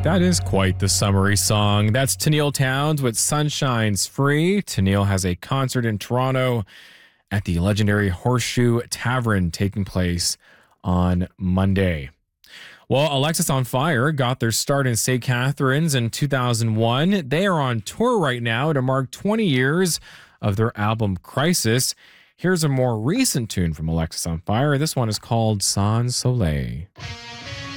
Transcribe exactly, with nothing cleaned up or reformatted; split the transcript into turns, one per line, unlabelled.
That is quite the summery song. That's Tennille Townes with Sunshine's Free. Tennille has a concert in Toronto at the legendary Horseshoe Tavern taking place on Monday. Well, Alexis on Fire got their start in Saint Catharines in two thousand one. They are on tour right now to mark twenty years of their album Crisis. Here's a more recent tune from Alexis on Fire. This one is called Sans Soleil.